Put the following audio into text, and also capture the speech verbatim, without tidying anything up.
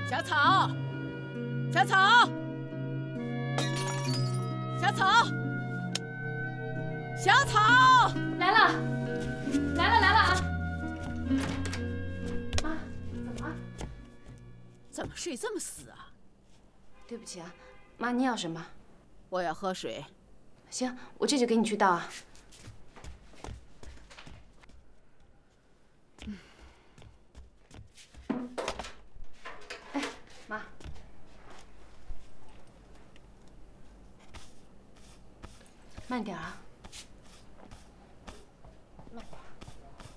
小草，小草，小草，小草， 来了，来了，来了啊！妈，怎么了？ 怎么睡这么死啊？ 对不起啊，妈，你要什么？ 我要喝水。 行，我这就给你去倒啊。哎，妈，慢点啊。